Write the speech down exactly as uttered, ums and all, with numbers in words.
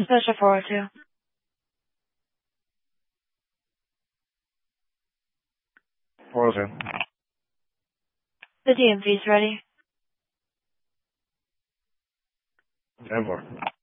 Special four oh two. four oh two. The D M V's ready. ten four.